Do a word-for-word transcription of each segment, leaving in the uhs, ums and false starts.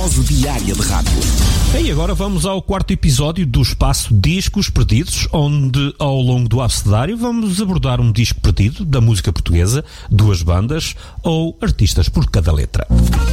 Dose diária de rádio. E agora vamos ao quarto episódio do espaço Discos Perdidos, onde ao longo do abecedário vamos abordar um disco perdido da música portuguesa, duas bandas ou artistas por cada letra.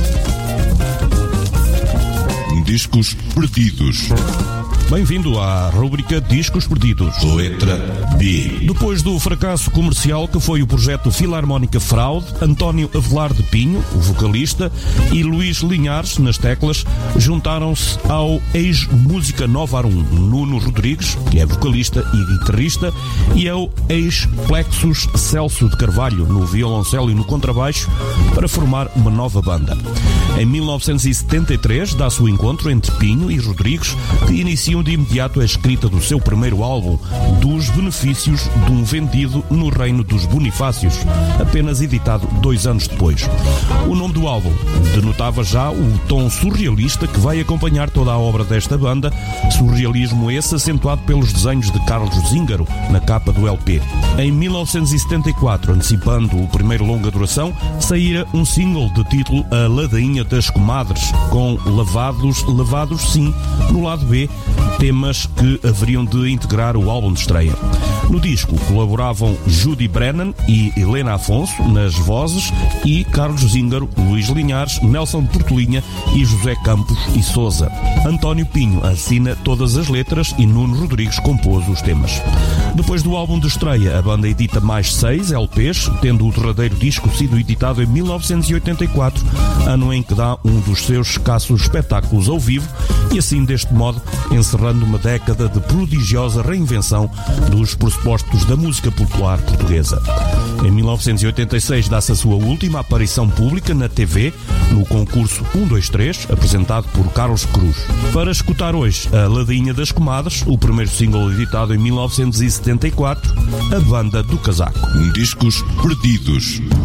Discos Perdidos. Bem-vindo à rúbrica Discos Perdidos. Letra B. Depois do fracasso comercial que foi o projeto Filarmónica Fraude, António Avelar de Pinho, o vocalista, e Luís Linhares, nas teclas, juntaram-se ao ex-Música Nova Arum, Nuno Rodrigues, que é vocalista e guitarrista, e ao ex-Plexus Celso de Carvalho, no violoncelo e no contrabaixo, para formar uma nova banda. Em mil novecentos e setenta e três dá-se o encontro entre Pinho e Rodrigues, que iniciam de imediato a escrita do seu primeiro álbum, Dos Benefícios de um Vendido no Reino dos Bonifácios, apenas editado dois anos depois. O nome do álbum denotava já o tom surrealista que vai acompanhar toda a obra desta banda, surrealismo esse acentuado pelos desenhos de Carlos Zíngaro na capa do L P. Em mil novecentos e setenta e quatro, antecipando o primeiro longa duração, saíra um single de título A Ladainha das Comadres, com lavados, lavados sim, no lado B, temas que haveriam de integrar o álbum de estreia. No disco colaboravam Judy Brennan e Helena Afonso nas vozes e Carlos Zíngaro, Luís Linhares, Nelson Portelinha e José Campos e Sousa. António Pinho assina todas as letras e Nuno Rodrigues compôs os temas. Depois do álbum de estreia, a banda edita mais seis L Ps, tendo o derradeiro disco sido editado em mil novecentos e oitenta e quatro, ano em que dá um dos seus escassos espetáculos ao vivo, e assim, deste modo, encerrando uma década de prodigiosa reinvenção dos pressupostos da música popular portuguesa. Em mil novecentos e oitenta e seis dá-se a sua última aparição pública na T V, no concurso um dois três, apresentado por Carlos Cruz. Para escutar hoje A Ladainha das Comadres, o primeiro single editado em mil novecentos e setenta e quatro, A Banda do Casaco. Discos Perdidos.